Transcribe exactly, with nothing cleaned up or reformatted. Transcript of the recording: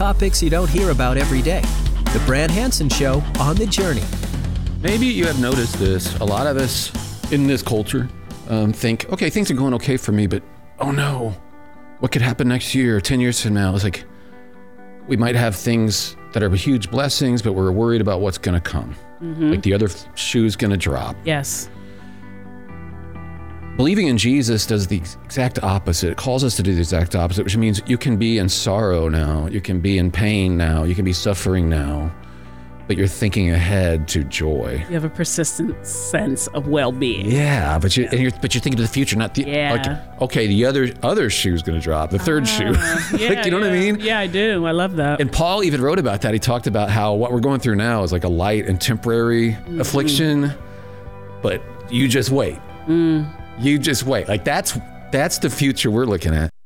topics you don't hear about every day. The Brad Hansen Show on the journey. Maybe you have noticed this. A lot of us in this culture um, think, okay, things are going okay for me, but oh no, what could happen next year, ten years from now? It's like we might have things that are huge blessings, but we're worried about what's going to come. Mm-hmm. Like the other shoe's going to drop. Yes. Believing in Jesus does the exact opposite. It calls us to do the exact opposite, which means you can be in sorrow now. You can be in pain now. You can be suffering now. But you're thinking ahead to joy. You have a persistent sense of well-being. Yeah, but you and you're but you're thinking to the future, not the yeah. like. Okay, the other other shoe's going to drop, the third uh, shoe. Yeah, like, you know yeah. what I mean? Yeah, I do. I love that. And Paul even wrote about that. He talked about how what we're going through now is like a light and temporary mm-hmm. affliction, but you just wait. Mm. You just wait. Like that's that's the future we're looking at.